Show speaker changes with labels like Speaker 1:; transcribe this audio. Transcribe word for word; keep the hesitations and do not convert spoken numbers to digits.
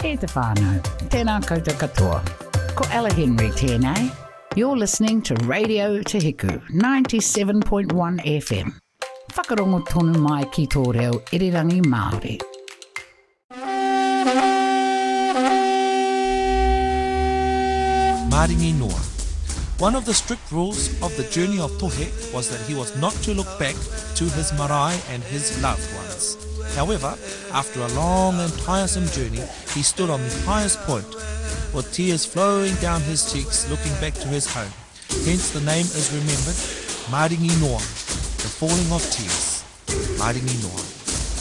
Speaker 1: E te whānau, tēnā koutou katoa. Ko Ella Henry tēnei. You're listening to Radio Te Hiku, ninety-seven point one F M. Whakarongo tonu mai ki tō reo irirangi Māori.
Speaker 2: Maringi Noa. One of the strict rules of the journey of Tohe was that he was not to look back to his marae and his loved ones. However, after a long and tiresome journey, he stood on the highest point, with tears flowing down his cheeks looking back to his home. Hence the name is remembered, Maringi Noa, the falling of tears. Maringi Noa.